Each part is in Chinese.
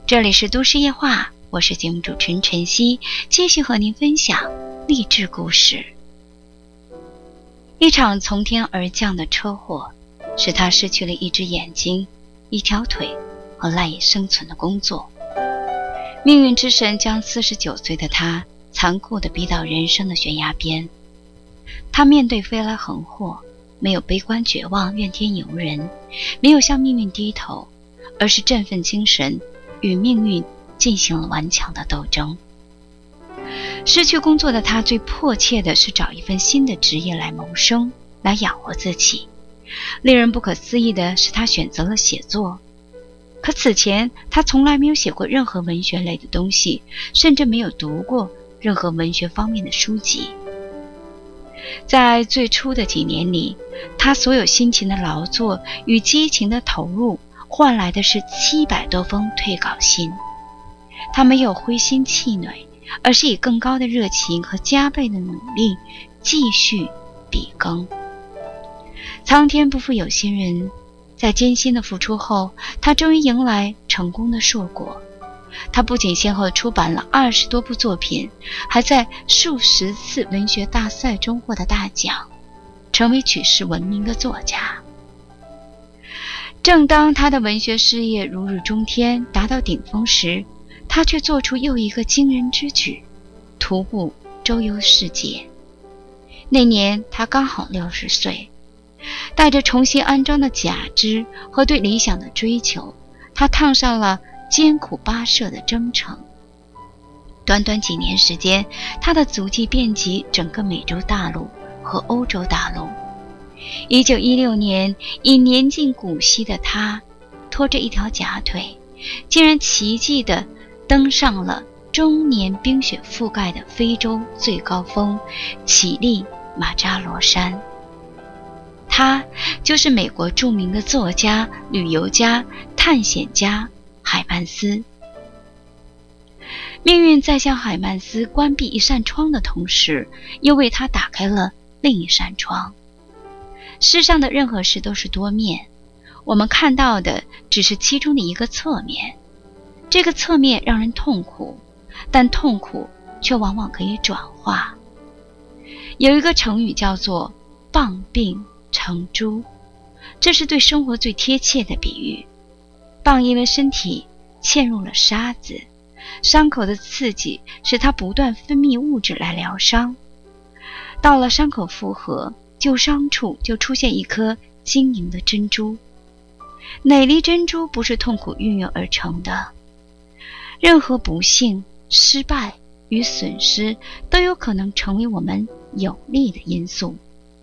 这里是都市夜话，我是节目主持人晨曦，继续和您分享励志故事。一场从天而降的车祸，使他失去了一只眼睛、一条腿和赖以生存的工作。命运之神将49岁的他残酷地逼到人生的悬崖边。他面对飞来横祸，没有悲观绝望、怨天尤人，没有向命运低头，而是振奋精神，与命运进行了顽强的斗争。失去工作的他最迫切的是找一份新的职业来谋生，来养活自己。令人不可思议的是，他选择了写作。可此前他从来没有写过任何文学类的东西，甚至没有读过任何文学方面的书籍。在最初的几年里，他所有辛勤的劳作与激情的投入换来的是700多封退稿信。他没有灰心气馁，而是以更高的热情和加倍的努力继续笔耕。苍天不负有心人，在艰辛的付出后，他终于迎来成功的硕果。他不仅先后出版了20多部作品，还在数十次文学大赛中获得大奖，成为举世闻名的作家。正当他的文学事业如日中天，达到顶峰时，他却做出又一个惊人之举，徒步周游世界。那年他刚好60岁，带着重新安装的假肢和对理想的追求，他踏上了艰苦跋涉的征程。短短几年时间，他的足迹遍及整个美洲大陆和欧洲大陆。1916年，已年近古稀的他，拖着一条假腿，竟然奇迹地登上了终年冰雪覆盖的非洲最高峰乞力马扎罗山。他就是美国著名的作家、旅游家、探险家海曼斯。命运在向海曼斯关闭一扇窗的同时，又为他打开了另一扇窗。世上的任何事都是多面，我们看到的只是其中的一个侧面。这个侧面让人痛苦，但痛苦却往往可以转化。有一个成语叫做棒病成珠，这是对生活最贴切的比喻。棒因为身体嵌入了沙子，伤口的刺激使它不断分泌物质来疗伤。到了伤口复合，旧伤处就出现一颗晶莹的珍珠。哪粒珍珠不是痛苦孕育而成的？任何不幸、失败与损失都有可能成为我们有利的因素。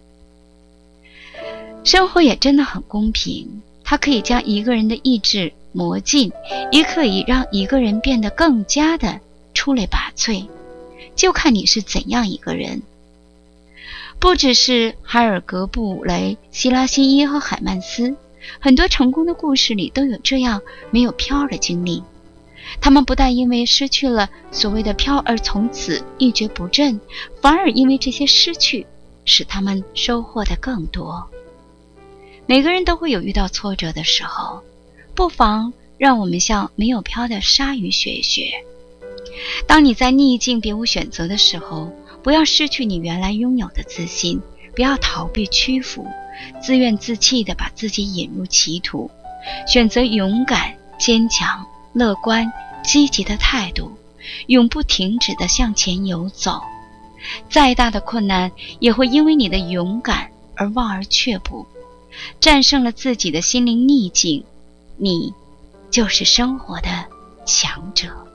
生活也真的很公平，它可以将一个人的意志磨尽，也可以让一个人变得更加的出类拔萃，就看你是怎样一个人。不只是海尔格布雷、希拉辛耶和海曼斯，很多成功的故事里都有这样没有飘的经历。他们不但因为失去了所谓的飘而从此一蹶不振，反而因为这些失去使他们收获的更多。每个人都会有遇到挫折的时候，不妨让我们向没有飘的鲨鱼学一学。当你在逆境别无选择的时候，不要失去你原来拥有的自信，不要逃避屈服，自怨自弃地把自己引入歧途，选择勇敢、坚强、乐观、积极的态度，永不停止地向前游走。再大的困难也会因为你的勇敢而望而却步。战胜了自己的心灵逆境，你就是生活的强者。